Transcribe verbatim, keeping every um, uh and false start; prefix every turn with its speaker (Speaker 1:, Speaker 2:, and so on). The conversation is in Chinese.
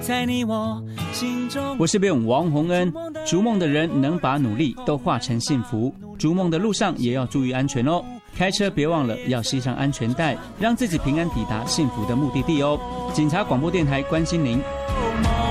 Speaker 1: 在你我心中。
Speaker 2: 我是贝勇王洪恩，逐梦的人能把努力都化成幸福，逐梦的路上也要注意安全哦。开车别忘了要系上安全带，让自己平安抵达幸福的目的地哦。警察广播电台关心您。